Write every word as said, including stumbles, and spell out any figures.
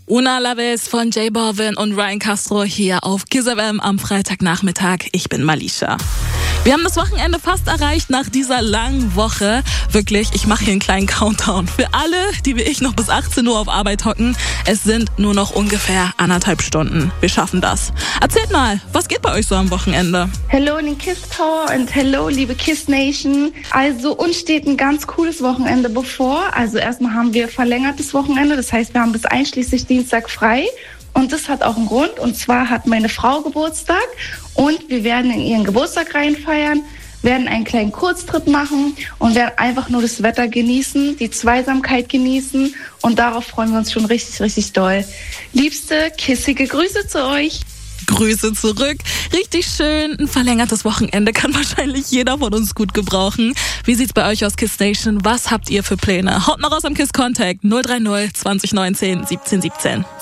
Una la vez von J Balvin und Ryan Castro hier auf Kiss F M am Freitagnachmittag. Ich bin Malisha. Wir haben das Wochenende fast erreicht nach dieser langen Woche. Wirklich, ich mache hier einen kleinen Countdown. Für alle, die wie ich noch bis achtzehn Uhr auf Arbeit hocken, es sind nur noch ungefähr anderthalb Stunden. Wir schaffen das. Erzählt mal, was geht bei euch so am Wochenende? Hello in den Kiss Tower und hello liebe Kiss Nation. Also uns steht ein ganz cooles Wochenende bevor. Also erstmal haben wir verlängertes Wochenende, das heißt wir haben bis einschließlich Dienstag frei. Und das hat auch einen Grund, und zwar hat meine Frau Geburtstag und wir werden in ihren Geburtstag reinfeiern, werden einen kleinen Kurztrip machen und werden einfach nur das Wetter genießen, die Zweisamkeit genießen, und darauf freuen wir uns schon richtig, richtig doll. Liebste, kissige Grüße zu euch. Grüße zurück. Richtig schön. Ein verlängertes Wochenende kann wahrscheinlich jeder von uns gut gebrauchen. Wie sieht's bei euch aus, Kiss Station? Was habt ihr für Pläne? Haut mal raus am Kiss Contact null drei null zwanzig neunzehn siebzehn siebzehn.